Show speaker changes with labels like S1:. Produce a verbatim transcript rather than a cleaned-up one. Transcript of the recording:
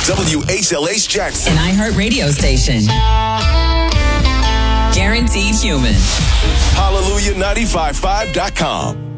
S1: W H L H Jackson.
S2: An iHeart radio station. Guaranteed human.
S1: Hallelujah nine five five dot com.